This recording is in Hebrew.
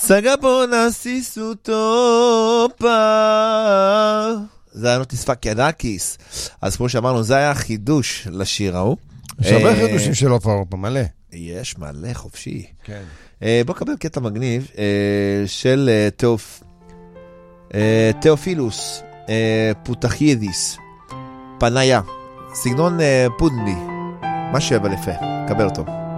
סגפונה סיסוטו פה. זה היה נוטיס פקיאדקיס. אז כמו שאמרנו, זה היה חידוש לשיר ההוא. יש הרבה חידושים של אופרה אורופה, מלא. יש מלא חופשי. כן. בוא קבל קטע מגניב של תאופילוס פותחיידיס, פניה, סגנון פודני, משהו אבל יפה, קבל אותו.